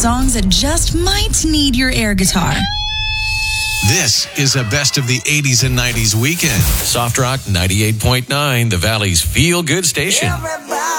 songs that just might need your air guitar. This is a best of the 80s and 90s weekend. Soft Rock 98.9, the Valley's feel-good station.